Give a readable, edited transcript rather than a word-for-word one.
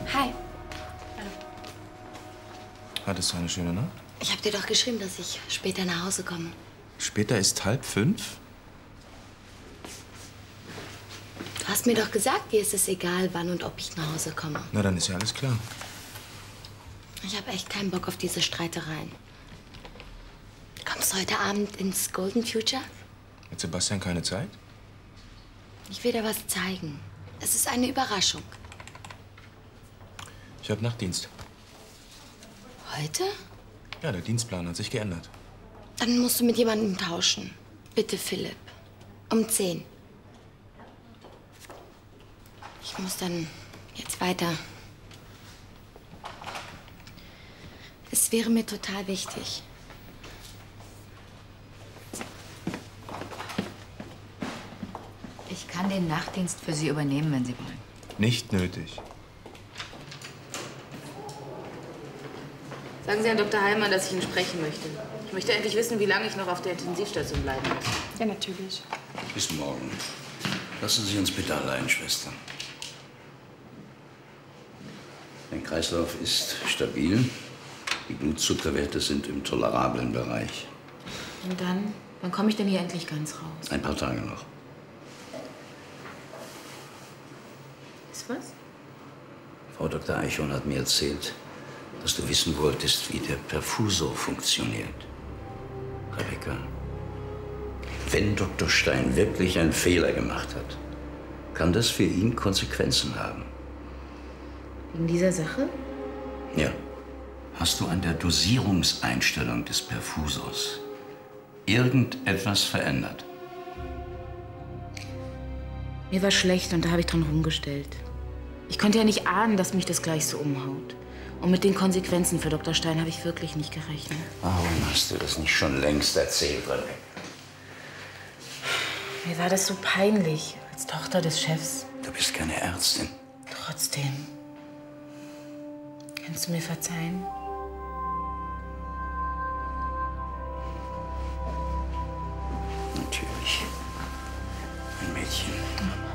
Hi. Hattest du eine schöne Nacht? Ich habe dir doch geschrieben, dass ich später nach Hause komme. Später ist 4:30? Du hast mir doch gesagt, dir ist es egal, wann und ob ich nach Hause komme. Na, dann ist ja alles klar. Ich habe echt keinen Bock auf diese Streitereien. Kommst du heute Abend ins Golden Future? Hat Sebastian keine Zeit? Ich will dir was zeigen. Es ist eine Überraschung. Ich habe Nachtdienst. Heute? Ja, der Dienstplan hat sich geändert. Dann musst du mit jemandem tauschen. Bitte, Philipp. Um 10. Ich muss dann jetzt weiter. Es wäre mir total wichtig. Ich kann den Nachtdienst für Sie übernehmen, wenn Sie wollen. Nicht nötig. Sagen Sie an Dr. Heilmann, dass ich ihn sprechen möchte. Ich möchte endlich wissen, wie lange ich noch auf der Intensivstation bleiben muss. Ja, natürlich. Bis morgen. Lassen Sie uns bitte allein, Schwester. Dein Kreislauf ist stabil. Die Blutzuckerwerte sind im tolerablen Bereich. Und dann? Wann komme ich denn hier endlich ganz raus? Ein paar Tage noch. Ist was? Frau Dr. Eichhorn hat mir erzählt, dass du wissen wolltest, wie der Perfusor funktioniert. Rebecca, wenn Dr. Stein wirklich einen Fehler gemacht hat, kann das für ihn Konsequenzen haben. Wegen dieser Sache? Ja. Hast du an der Dosierungseinstellung des Perfusors irgendetwas verändert? Mir war schlecht und da habe ich dran rumgestellt. Ich konnte ja nicht ahnen, dass mich das gleich so umhaut. Und mit den Konsequenzen für Dr. Stein habe ich wirklich nicht gerechnet. Warum hast du das nicht schon längst erzählt, Rebecca? Mir war das so peinlich, als Tochter des Chefs. Du bist keine Ärztin. Trotzdem. Kannst du mir verzeihen? Natürlich. Ein Mädchen.